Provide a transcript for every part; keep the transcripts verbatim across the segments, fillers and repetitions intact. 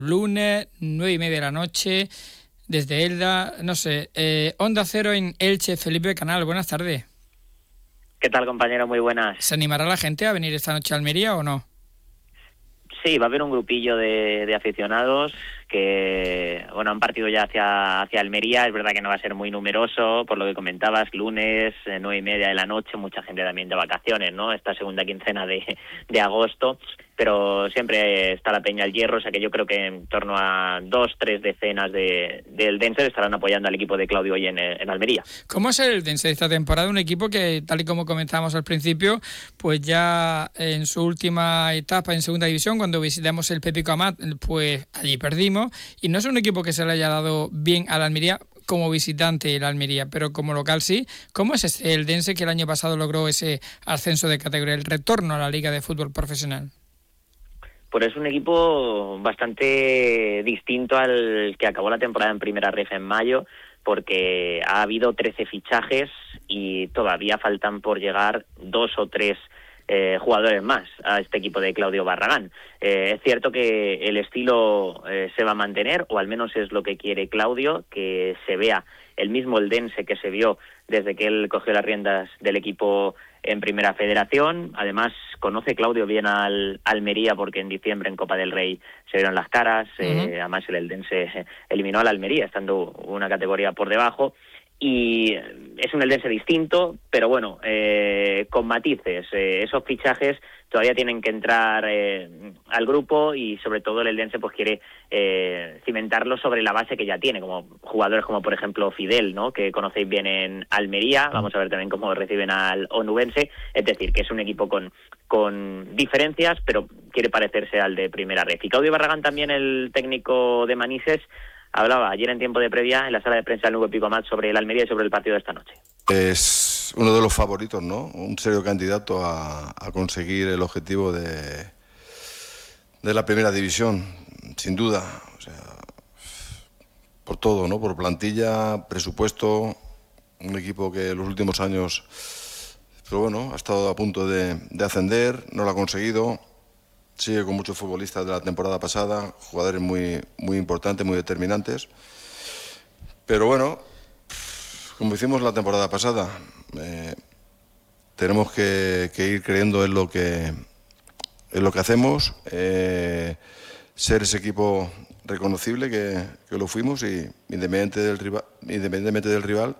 Lunes, nueve y media de la noche, desde Elda, no sé, eh, Onda Cero en Elche. Felipe Canal, buenas tardes. ¿Qué tal, compañero? Muy buenas. ¿Se animará la gente a venir esta noche a Almería o no? Sí, va a haber un grupillo de, de aficionados que, bueno, han partido ya hacia, hacia Almería. Es verdad que no va a ser muy numeroso, por lo que comentabas, lunes, eh, nueve y media de la noche, mucha gente también de vacaciones, ¿no? Esta segunda quincena de, de agosto, pero siempre está la Peña al Hierro, o sea que yo creo que en torno a dos, tres decenas de, de eldenses estarán apoyando al equipo de Claudio hoy en, en Almería. ¿Cómo es el Eldense de esta temporada? Un equipo que, tal y como comentábamos al principio, pues ya en su última etapa en segunda división, cuando visitamos el Pépico Amat, pues allí perdimos, y no es un equipo que se le haya dado bien a la Almería como visitante el Almería, pero como local sí. ¿Cómo es este Eldense que el año pasado logró ese ascenso de categoría, el retorno a la Liga de Fútbol Profesional? Pues es un equipo bastante distinto al que acabó la temporada en Primera Ref en mayo, porque ha habido trece fichajes y todavía faltan por llegar dos o tres eh, jugadores más a este equipo de Claudio Barragán. Eh, es cierto que el estilo eh, se va a mantener, o al menos es lo que quiere Claudio, que se vea el mismo eldense que se vio desde que él cogió las riendas del equipo en Primera Federación. Además, conoce Claudio bien al Almería, porque en diciembre en Copa del Rey se vieron las caras. Uh-huh. eh, además el eldense eliminó al Almería, estando una categoría por debajo. Y es un eldense distinto, pero bueno, eh, con matices. Eh, esos fichajes todavía tienen que entrar eh, al grupo, y sobre todo el eldense pues quiere eh, cimentarlo sobre la base que ya tiene, como jugadores como por ejemplo Fidel, ¿no?, que conocéis bien en Almería. Vamos a ver también cómo reciben al onubense. Es decir, que es un equipo con, con diferencias, pero quiere parecerse al de Primera Ref. Y Claudio Barragán, también el técnico de Manises, hablaba ayer en tiempo de previa en la sala de prensa del Pépico Amat sobre el Almería y sobre el partido de esta noche. Es uno de los favoritos, ¿no? Un serio candidato a, a conseguir el objetivo de, de la primera división, sin duda. O sea, por todo, ¿no? Por plantilla, presupuesto, un equipo que en los últimos años, pero bueno, ha estado a punto de, de ascender, no lo ha conseguido. Sigue con muchos futbolistas de la temporada pasada, jugadores muy, muy importantes, muy determinantes. Pero bueno, como hicimos la temporada pasada, eh, tenemos que, que ir creyendo en lo que, en lo que hacemos, eh, ser ese equipo reconocible que, que lo fuimos, y independientemente del rival, independientemente del rival,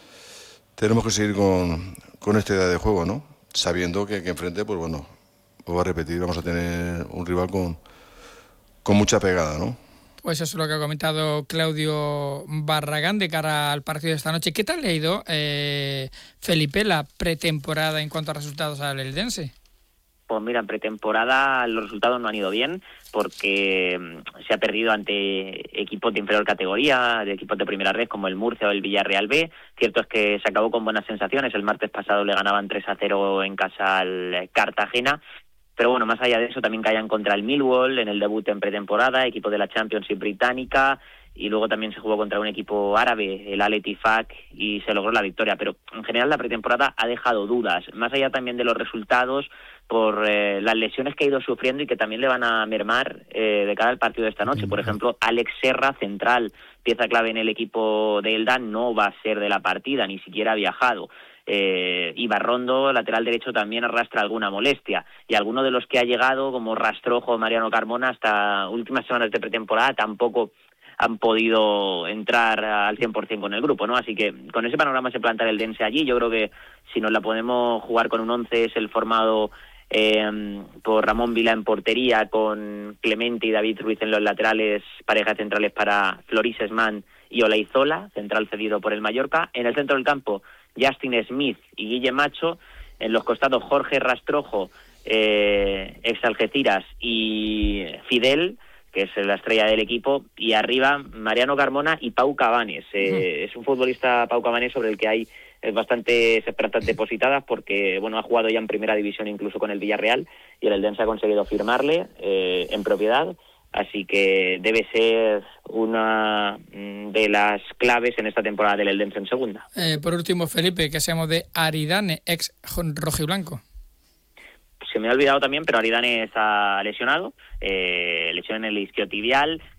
tenemos que seguir con, con esta idea de juego, ¿no? Sabiendo que, que enfrente, pues bueno, voy a repetir, vamos a tener un rival con, con mucha pegada, ¿no? Pues eso es lo que ha comentado Claudio Barragán de cara al partido de esta noche. ¿Qué tal le ha ido, eh, Felipe, la pretemporada en cuanto a resultados al eldense? Pues mira, en pretemporada los resultados no han ido bien, porque se ha perdido ante equipos de inferior categoría, de equipos de primera red como el Murcia o el Villarreal B. Cierto es que se acabó con buenas sensaciones. El martes pasado le ganaban tres a cero en casa al Cartagena. Pero bueno, más allá de eso, también caían contra el Millwall en el debut en pretemporada, equipo de la Championship británica, y luego también se jugó contra un equipo árabe, el Al Ettifaq, y se logró la victoria. Pero en general la pretemporada ha dejado dudas, más allá también de los resultados, por eh, las lesiones que ha ido sufriendo y que también le van a mermar eh, de cara al partido de esta noche. Por ejemplo, Alex Serra, central, pieza clave en el equipo de Elda, no va a ser de la partida, ni siquiera ha viajado. Eh, Ibarrondo, lateral derecho, también arrastra alguna molestia, y alguno de los que ha llegado, como Rastrojo o Mariano Carmona, hasta últimas semanas de pretemporada tampoco han podido entrar al cien por ciento con el grupo, ¿no? Así que con ese panorama se planta el eldense allí. Yo creo que si nos la podemos jugar con un once, es el formado eh, por Ramón Vila en portería, con Clemente y David Ruiz en los laterales, parejas centrales para Floris Esman y Olaizola, central cedido por el Mallorca. En el centro del campo, Justin Smith y Guille Macho. En los costados, Jorge Rastrojo, eh, ex Algeciras, y Fidel, que es la estrella del equipo, y arriba Mariano Carmona y Pau Cabanes. Eh, uh-huh. Es un futbolista, Pau Cabanes, sobre el que hay eh, bastantes esperanzas depositadas, porque bueno, ha jugado ya en primera división incluso con el Villarreal, y el eldense ha conseguido firmarle eh, en propiedad. Así que debe ser una de las claves en esta temporada del eldense en segunda. Eh, por último, Felipe, ¿qué hacemos de Aridane, ex rojiblanco? se me ha olvidado también, pero Aridane está lesionado, eh, lesión en el isquiotibial.